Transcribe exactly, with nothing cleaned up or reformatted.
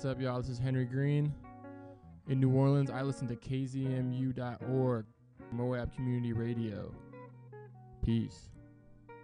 What's up, y'all? This is Henry Green. In New Orleans, I listen to K Z M U dot org, Moab Community Radio. Peace.